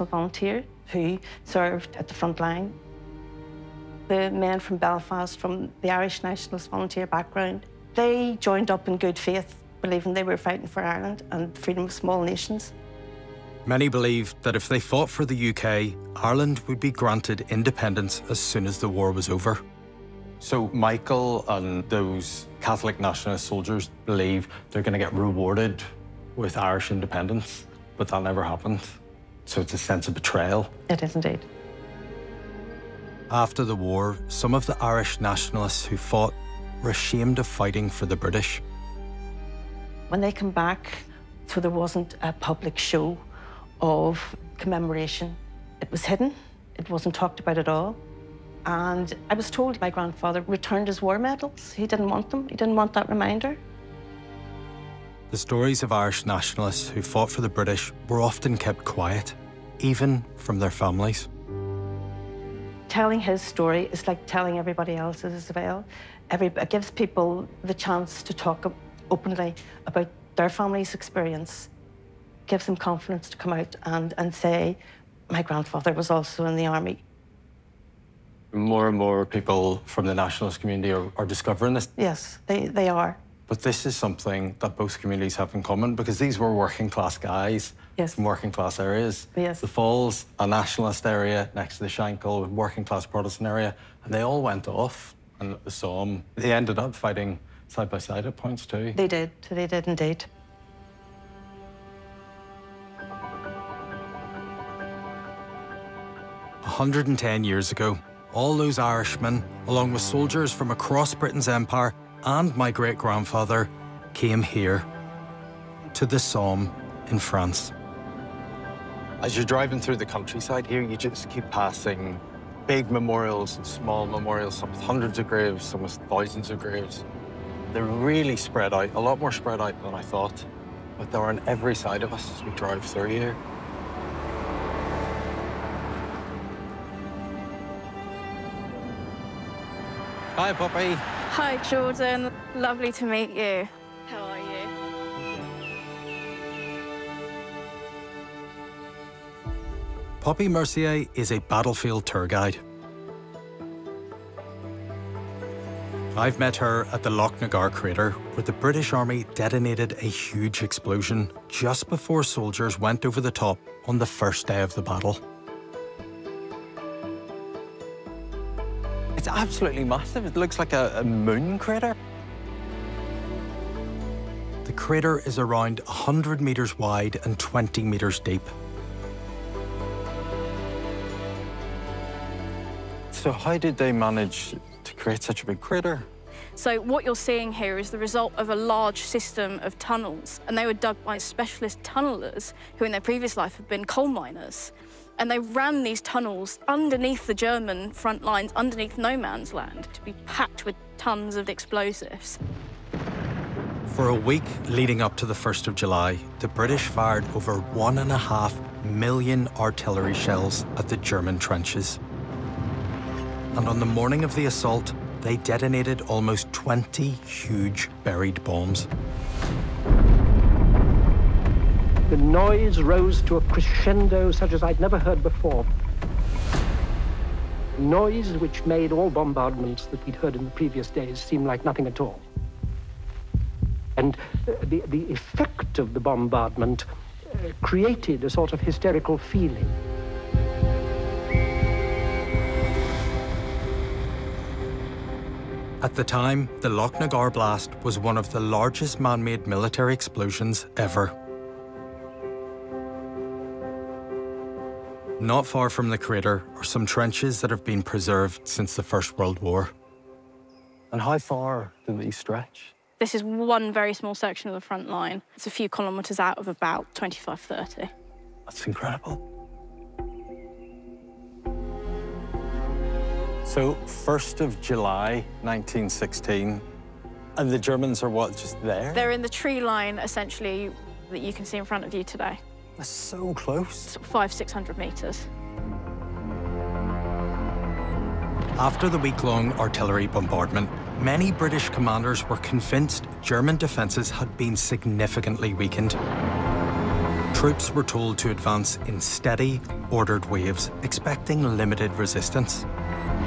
National Volunteer who served at the front line. The men from Belfast, from the Irish Nationalist Volunteer background, they joined up in good faith, believing they were fighting for Ireland and the freedom of small nations. Many believed that if they fought for the UK, Ireland would be granted independence as soon as the war was over. So Michael and those Catholic nationalist soldiers believe they're going to get rewarded with Irish independence, but that never happened. So it's a sense of betrayal. It is indeed. After the war, some of the Irish nationalists who fought were ashamed of fighting for the British. When they come back, so there wasn't a public show of commemoration. It was hidden. It wasn't talked about at all. And I was told my grandfather returned his war medals. He didn't want them. He didn't want that reminder. The stories of Irish nationalists who fought for the British were often kept quiet, even from their families. Telling his story is like telling everybody else's as well. It gives people the chance to talk openly about their family's experience. Gives them confidence to come out and say, my grandfather was also in the army. More and more people from the nationalist community are discovering this. Yes, they are. But this is something that both communities have in common, because these were working class guys from working class areas. Yes. The Falls, a nationalist area next to the Shankill, a working class Protestant area, and they all went off and saw them. They ended up fighting side by side at points too. They did indeed. A 110 years ago, all those Irishmen, along with soldiers from across Britain's empire and my great-grandfather, came here, to the Somme in France. As you're driving through the countryside here, you just keep passing big memorials and small memorials, some with hundreds of graves, some with thousands of graves. They're really spread out, a lot more spread out than I thought. But they're on every side of us as we drive through here. Hi, Poppy. Hi, Jordan. Lovely to meet you. How are you? Poppy Mercier is a battlefield tour guide. I've met her at the Loch Nagar crater, where the British Army detonated a huge explosion just before soldiers went over the top on the first day of the battle. It's absolutely massive. It looks like a moon crater. The crater is around 100 metres wide and 20 metres deep. So how did they manage to create such a big crater? So what you're seeing here is the result of a large system of tunnels, and they were dug by specialist tunnellers who in their previous life had been coal miners. And they ran these tunnels underneath the German front lines, underneath no man's land, to be packed with tons of explosives. For a week leading up to the 1st of July, the British fired over 1.5 million artillery shells at the German trenches. And on the morning of the assault, they detonated almost 20 huge buried bombs. The noise rose to a crescendo such as I'd never heard before. Noise which made all bombardments that we'd heard in the previous days seem like nothing at all. And the effect of the bombardment created a sort of hysterical feeling. At the time, the Loch Nagar blast was one of the largest man-made military explosions ever. Not far from the crater are some trenches that have been preserved since the First World War. And how far do these stretch? This is one very small section of the front line. It's a few kilometres out of about 25, 30. That's incredible. So, 1st of July, 1916, and the Germans are what, just there? They're in the tree line, essentially, that you can see in front of you today. That's so close. Sort of 500, 600 metres. After the week-long artillery bombardment, many British commanders were convinced German defences had been significantly weakened. troops were told to advance in steady, ordered waves, expecting limited resistance.